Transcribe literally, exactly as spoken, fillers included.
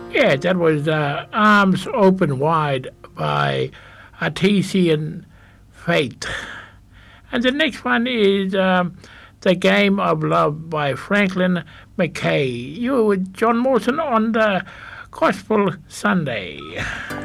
Yeah, that was uh, Arms Open Wide by Artesian Fate. And the next one is um, The Game of Love by Franklin McKay. You were with John Morrison on the Gospel Sunday.